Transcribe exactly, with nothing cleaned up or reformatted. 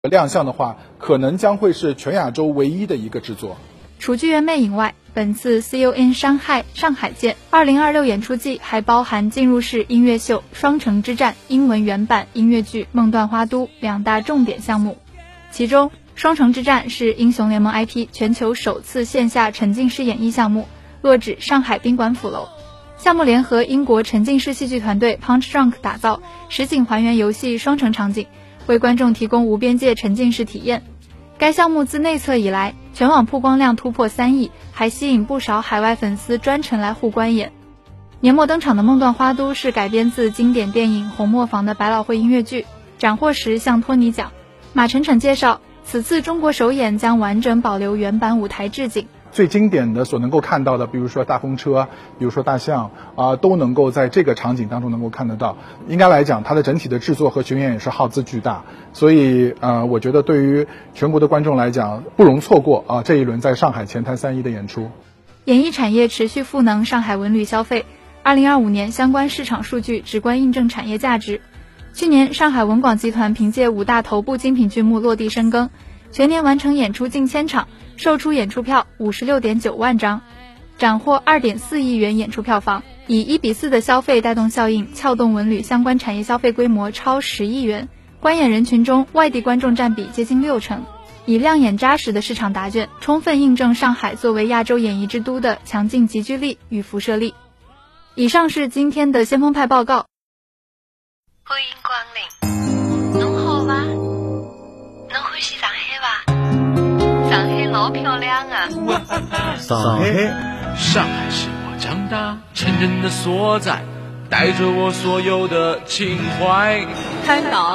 亮相的话，可能将会是全亚洲唯一的一个制作。 除剧院魅影外，本次 C U N 上海上海舰二零二六演出季还包含进入式音乐秀、双城之战、英文原版音乐剧《梦断花都》两大重点项目。其中，双城之战是英雄联盟 I P 全球首次线下沉浸式演绎项目，落址上海宾馆府楼。项目联合英国沉浸式戏剧团队 Punch Drunk 打造，实景还原游戏双城场景，为观众提供无边界沉浸式体验。该项目自内测以来，全网曝光量突破三亿，还吸引不少海外粉丝专程来沪观演。年末登场的《梦断花都》是改编自经典电影《红磨坊》的百老汇音乐剧，斩获时向托尼奖。马晨晨介绍，此次中国首演将完整保留原版舞台置景。 最经典的所能够看到的，比如说大风车，比如说大象啊、呃，都能够在这个场景当中能够看得到。应该来讲，它的整体的制作和巡演也是耗资巨大，所以呃，我觉得对于全国的观众来讲，不容错过啊、呃、这一轮在上海前台三一的演出。 演艺产业持续赋能上海文旅消费，二零二五年相关市场数据直观印证产业价值。去年，上海文广集团凭借五大头部精品剧目落地深耕，全年完成演出近千场，售出演出票 五十六点九万张，斩获 二点四亿元演出票房，以一比四的消费带动效应，撬动文旅相关产业消费规模超十亿元。观演人群中，外地观众占比接近六成，以亮眼扎实的市场答卷，充分印证上海作为亚洲演艺之都的强劲集聚力与辐射力。以上是今天的先锋派报告。 欢迎光临，侬好吗？侬欢喜上海吧？上海老漂亮啊！ 上海， 上海是我长大成人的所在，带着我所有的情怀。 香港。